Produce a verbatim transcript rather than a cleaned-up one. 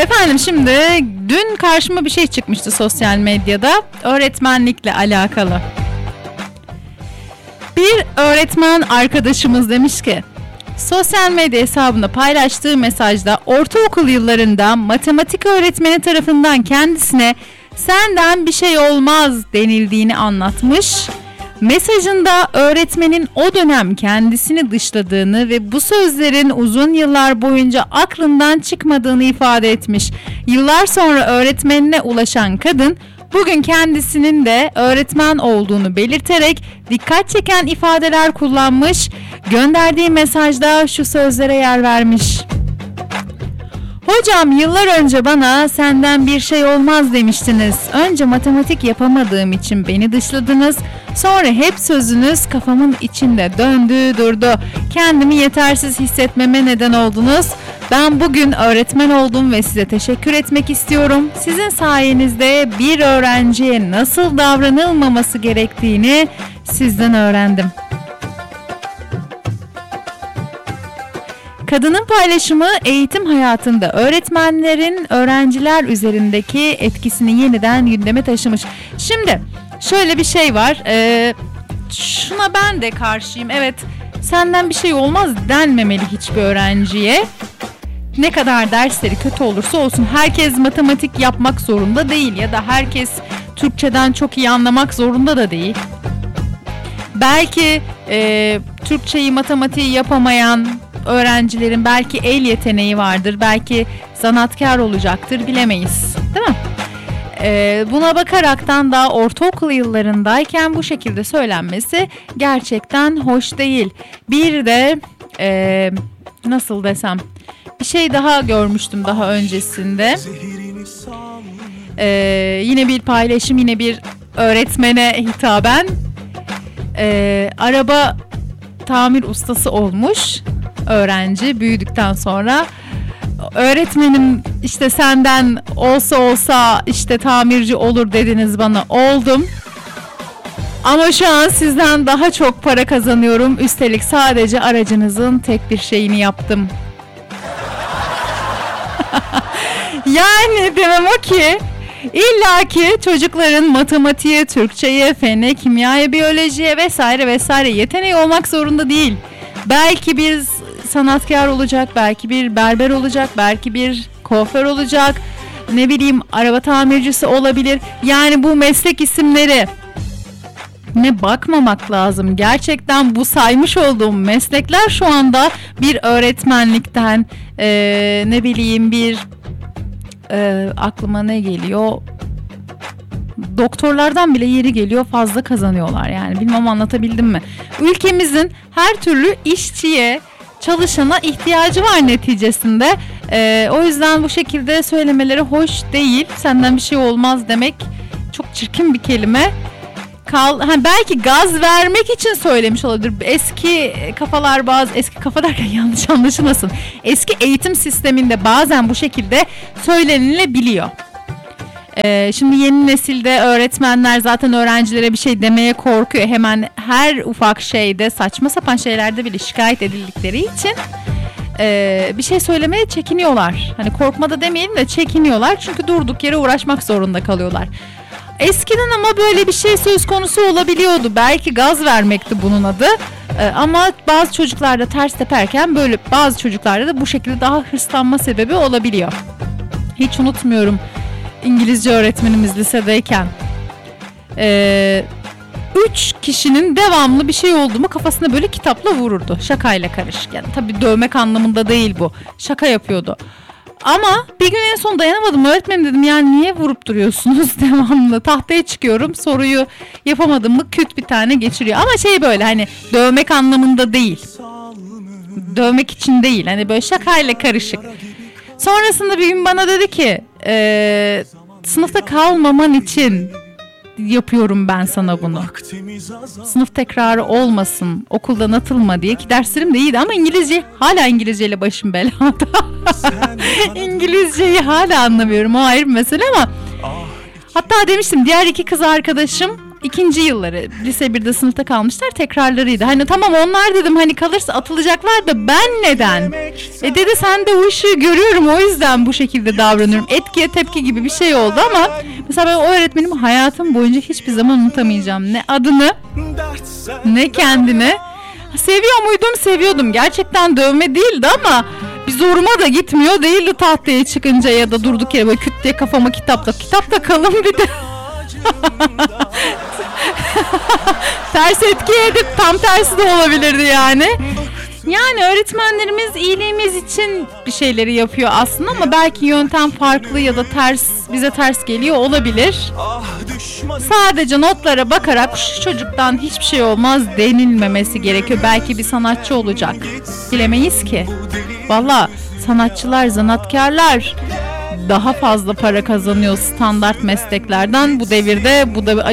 Efendim şimdi dün karşıma bir şey çıkmıştı sosyal medyada öğretmenlikle alakalı. Bir öğretmen arkadaşımız demiş ki sosyal medya hesabında paylaştığı mesajda ortaokul yıllarında matematik öğretmeni tarafından kendisine senden bir şey olmaz denildiğini anlatmış. Mesajında öğretmenin o dönem kendisini dışladığını ve bu sözlerin uzun yıllar boyunca aklından çıkmadığını ifade etmiş. Yıllar sonra öğretmenine ulaşan kadın bugün kendisinin de öğretmen olduğunu belirterek dikkat çeken ifadeler kullanmış. Gönderdiği mesajda şu sözlere yer vermiş. Hocam yıllar önce bana senden bir şey olmaz demiştiniz. Önce matematik yapamadığım için beni dışladınız. Sonra hep sözünüz kafamın içinde döndü durdu. Kendimi yetersiz hissetmeme neden oldunuz. Ben bugün öğretmen oldum ve size teşekkür etmek istiyorum. Sizin sayenizde bir öğrenciye nasıl davranılmaması gerektiğini sizden öğrendim. Kadının paylaşımı eğitim hayatında öğretmenlerin öğrenciler üzerindeki etkisini yeniden gündeme taşımış. Şimdi şöyle bir şey var. Ee, şuna ben de karşıyım. Evet, senden bir şey olmaz denmemeli hiçbir öğrenciye. Ne kadar dersleri kötü olursa olsun herkes matematik yapmak zorunda değil ya da herkes Türkçeden çok iyi anlamak zorunda da değil. Belki e, Türkçeyi, matematiği yapamayan öğrencilerin belki el yeteneği vardır, belki zanatkar olacaktır, bilemeyiz, değil mi? Ee, buna bakaraktan daha ortaokul yıllarındayken bu şekilde söylenmesi gerçekten hoş değil. Bir de e, nasıl desem, bir şey daha görmüştüm daha öncesinde. Ee, yine bir paylaşım, yine bir öğretmene hitaben. Ee, araba tamir ustası olmuş öğrenci büyüdükten sonra. Öğretmenim işte senden olsa olsa işte tamirci olur dediniz bana, oldum. Ama şu an sizden daha çok para kazanıyorum. Üstelik sadece aracınızın tek bir şeyini yaptım. Yani demem o ki İlla ki çocukların matematiğe, Türkçe'ye, fene, kimyaya, biyolojiye vesaire vesaire yeteneği olmak zorunda değil. Belki bir sanatkar olacak, belki bir berber olacak, belki bir kuaför olacak, ne bileyim araba tamircisi olabilir. Yani bu meslek isimleri ne bakmamak lazım. Gerçekten bu saymış olduğum meslekler şu anda bir öğretmenlikten ee, ne bileyim bir e, aklıma ne geliyor? Doktorlardan bile yeri geliyor fazla kazanıyorlar yani. Bilmem anlatabildim mi? Ülkemizin her türlü işçiye, çalışana ihtiyacı var neticesinde. Ee, o yüzden bu şekilde söylemeleri hoş değil. Senden bir şey olmaz demek çok çirkin bir kelime. Kal, ha, belki gaz vermek için söylemiş olabilir. Eski kafalar bazı, eski kafa derken yanlış anlaşılmasın. Eski eğitim sisteminde bazen bu şekilde söylenilebiliyor. Ee, şimdi yeni nesilde öğretmenler zaten öğrencilere bir şey demeye korkuyor. Hemen her ufak şeyde, saçma sapan şeylerde bile şikayet edildikleri için e, bir şey söylemeye çekiniyorlar. Hani korkmada demeyelim de çekiniyorlar. Çünkü durduk yere uğraşmak zorunda kalıyorlar. Eskiden ama böyle bir şey söz konusu olabiliyordu. Belki gaz vermekti bunun adı. Ee, ama bazı çocuklarda ters teperken böyle bazı çocuklarda da bu şekilde daha hırslanma sebebi olabiliyor. Hiç unutmuyorum. İngilizce öğretmenimiz lisedeyken ee, üç kişinin devamlı bir şey oldu mu kafasına böyle kitapla vururdu. Şakayla karışık. Yani tabii dövmek anlamında değil bu. Şaka yapıyordu. Ama bir gün en son dayanamadım. Öğretmenim dedim, yani niye vurup duruyorsunuz devamlı? Tahtaya çıkıyorum, soruyu yapamadım mı küt bir tane geçiriyor. Ama şey böyle hani dövmek anlamında değil. Dövmek için değil. Hani böyle şakayla karışık. Sonrasında bir gün bana dedi ki e, sınıfta kalmaman için yapıyorum ben sana bunu. Sınıf tekrarı olmasın, okuldan atılma diye, ki derslerim de iyiydi ama İngilizce, hala İngilizceyle başım belada. İngilizceyi hala anlamıyorum, o ayrı bir mesele ama hatta demiştim diğer iki kız arkadaşım ikinci yılları, lise birde sınıfta kalmışlar, tekrarlarıydı. Hani tamam onlar dedim hani kalırsa atılacaklar da ben neden? E dedi sen de o ışığı görüyorum o yüzden bu şekilde davranıyorum. Etkiye tepki gibi bir şey oldu ama mesela ben o öğretmenimi hayatım boyunca hiçbir zaman unutamayacağım. Ne adını ne kendini. Seviyor muydum? Seviyordum. Gerçekten dövme değildi ama bir zoruma da gitmiyor değildi tahtaya çıkınca ya da durduk yere böyle küt diye kafama kitapla. Kitap da kalın bir de. Ters etki edip tam tersi de olabilirdi yani. Yani öğretmenlerimiz iyiliğimiz için bir şeyleri yapıyor aslında ama belki yöntem farklı ya da ters, bize ters geliyor olabilir. Sadece notlara bakarak şu çocuktan hiçbir şey olmaz denilmemesi gerekiyor. Belki bir sanatçı olacak. Bilemeyiz ki. Valla sanatçılar, sanatkarlar daha fazla para kazanıyor standart mesleklerden bu devirde. Bu da